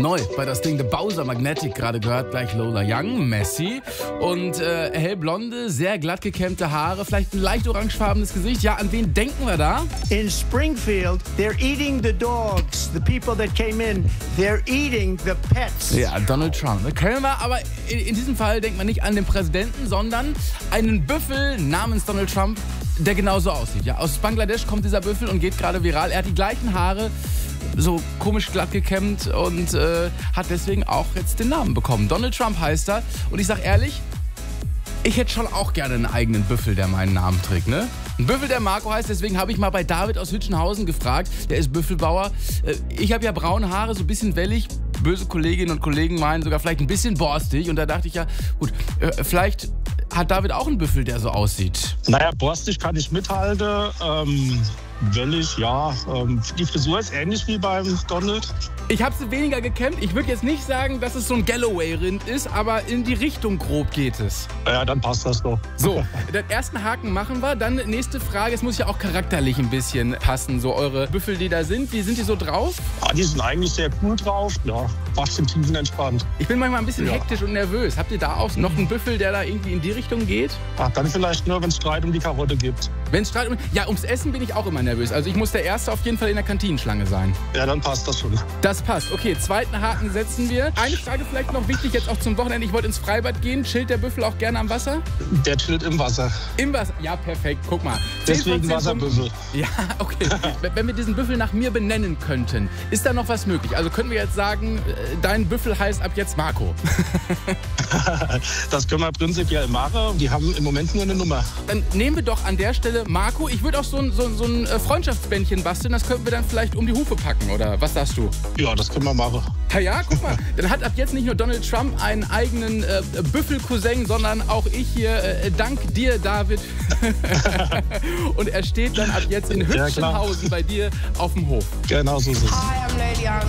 Neu bei das Ding The Bowser Magnetic, gerade gehört, gleich Lola Young, Messi und hellblonde, sehr glatt gekämmte Haare, vielleicht ein leicht orangefarbenes Gesicht. Ja, an wen denken wir da? In Springfield, they're eating the dogs. The people that came in, they're eating the pets. Ja, Donald Trump. Das kennen wir, aber in diesem Fall denkt man nicht an den Präsidenten, sondern einen Büffel namens Donald Trump, der genauso aussieht. Ja, aus Bangladesch kommt dieser Büffel und geht gerade viral. Er hat die gleichen Haare, so komisch glatt gekämmt und hat deswegen auch jetzt den Namen bekommen. Donald Trump heißt er. Und ich sag ehrlich, ich hätte schon auch gerne einen eigenen Büffel, der meinen Namen trägt, ne? Ein Büffel, der Marco heißt, deswegen habe ich mal bei David aus Hütchenhausen gefragt. Der ist Büffelbauer. Ich habe ja braune Haare, so ein bisschen wellig. Böse Kolleginnen und Kollegen meinen sogar vielleicht ein bisschen borstig. Und da dachte ich ja, gut, vielleicht hat David auch einen Büffel, der so aussieht. Naja, borstig kann ich mithalten. Wellig, ja. Die Frisur ist ähnlich wie beim Donald. Ich habe sie weniger gekämmt. Ich würde jetzt nicht sagen, dass es so ein Galloway-Rind ist, aber in die Richtung grob geht es. Ja, dann passt das doch. So, den ersten Haken machen wir. Dann nächste Frage. Es muss ja auch charakterlich ein bisschen passen, so eure Büffel, die da sind. Wie sind die so drauf? Ah, die sind eigentlich sehr cool drauf. Ja, fast im Tiefen entspannt. Ich bin manchmal ein bisschen hektisch und nervös. Habt ihr da auch noch einen Büffel, der da irgendwie in die Richtung geht? Ach, dann vielleicht nur, wenn es Streit um die Karotte gibt. Wenn es Streit ja, ums Essen bin ich auch immer nervös. Also ich muss der Erste auf jeden Fall in der Kantinenschlange sein. Ja, dann passt das schon. Das passt. Okay, zweiten Haken setzen wir. Eine Frage vielleicht noch wichtig, jetzt auch zum Wochenende. Ich wollte ins Freibad gehen. Chillt der Büffel auch gerne am Wasser? Der chillt im Wasser. Im Wasser? Ja, perfekt. Guck mal. Deswegen Wasserbüffel. Ja, okay. Wenn wir diesen Büffel nach mir benennen könnten, ist da noch was möglich? Also können wir jetzt sagen, dein Büffel heißt ab jetzt Marco? Das können wir prinzipiell machen. Die haben im Moment nur eine Nummer. Dann nehmen wir doch an der Stelle Marco. Ich würde auch so ein Freundschaftsbändchen basteln. Das könnten wir dann vielleicht um die Hufe packen, oder was sagst du? Ja, das können wir machen. Ja, guck mal. Dann hat ab jetzt nicht nur Donald Trump einen eigenen Büffel-Cousin, sondern auch ich hier. Dank dir, David. Und er steht dann ab jetzt in Hütchenhausen bei dir auf dem Hof. Genau so ist es. Hi, I'm Lady Young.